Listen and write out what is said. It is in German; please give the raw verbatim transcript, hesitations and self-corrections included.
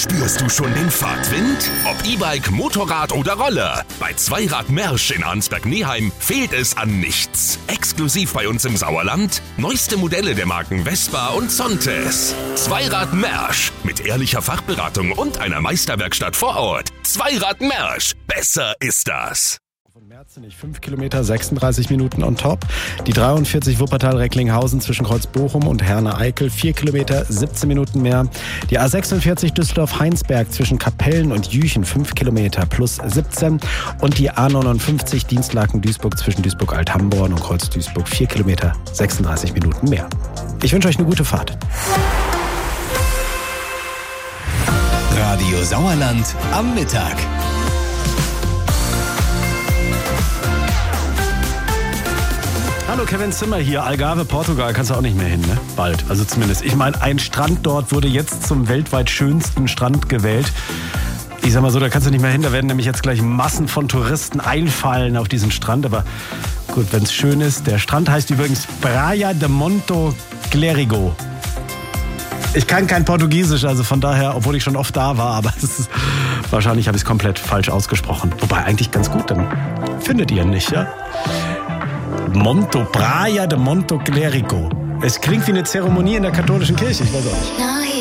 Spürst du schon den Fahrtwind? Ob E-Bike, Motorrad oder Roller. Bei Zweirad Mersch in Arnsberg-Neheim fehlt es an nichts. Exklusiv bei uns im Sauerland neueste Modelle der Marken Vespa und Zontes. Zweirad Mersch mit ehrlicher Fachberatung und einer Meisterwerkstatt vor Ort. Zweirad Mersch. Besser ist das. Von Merzenich fünf Kilometer, sechsunddreißig Minuten on top. Die dreiundvierzig Wuppertal-Recklinghausen zwischen Kreuz-Bochum und Herne-Eickel, vier Kilometer, siebzehn Minuten mehr. Die A sechsundvierzig Düsseldorf-Heinsberg zwischen Kapellen und Jüchen, fünf Kilometer plus siebzehn. Und die A neunundfünfzig Dienstlaken-Duisburg zwischen Duisburg-Althamborn und Kreuz-Duisburg, vier Kilometer, sechsunddreißig Minuten mehr. Ich wünsche euch eine gute Fahrt. Radio Sauerland am Mittag. Hallo, Kevin Zimmer hier, Algarve, Portugal, kannst du auch nicht mehr hin, ne? Bald, also zumindest. Ich meine, ein Strand dort wurde jetzt zum weltweit schönsten Strand gewählt. Ich sag mal so, da kannst du nicht mehr hin, da werden nämlich jetzt gleich Massen von Touristen einfallen auf diesen Strand. Aber gut, wenn es schön ist. Der Strand heißt übrigens Praia de Monte Clérigo. Ich kann kein Portugiesisch, also von daher, obwohl ich schon oft da war, aber es ist, wahrscheinlich habe ich es komplett falsch ausgesprochen. Wobei eigentlich ganz gut, dann findet ihr nicht, ja? Monto, Praia de Monte Clérigo. Es klingt wie eine Zeremonie in der katholischen Kirche, ich weiß auch nicht.